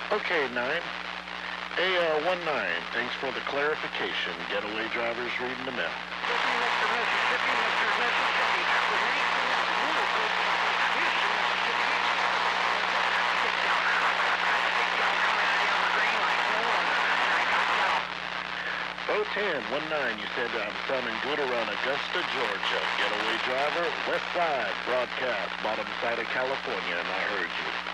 Okay, 9. Hey, 1-9, thanks for the clarification. Getaway drivers reading the mail. Mr. Mississippi, Mr. Mississippi. Remain Louisville, Houston, Mississippi. Oh, 10, 1-9, you said I'm sounding good around Augusta, Georgia. Getaway driver, west side, broadcast, bottom side of California, and I heard you.